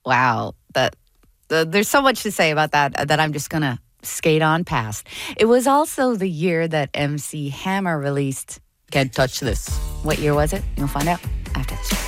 Wow. There's so much to say about that I'm just going to skate on past. It was also the year that MC Hammer released Can't Touch This. What year was it? You'll find out after this.